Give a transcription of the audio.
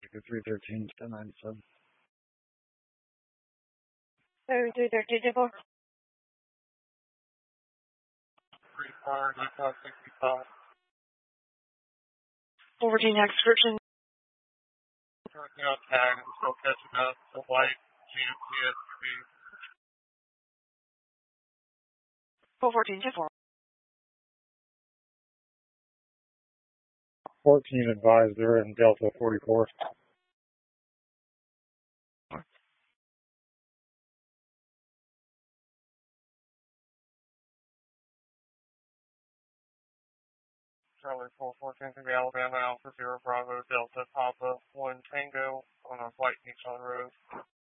Oscar 313 to 97. So 313-4. 3-4, 14 description. Currently on tag, I'm still catching up. The white GMC SUV. 414-4. 14 advised they're in Delta 44. Charlie 414 to Alabama, Alpha 0 Bravo Delta Papa 1 Tango on a white Nissan Road.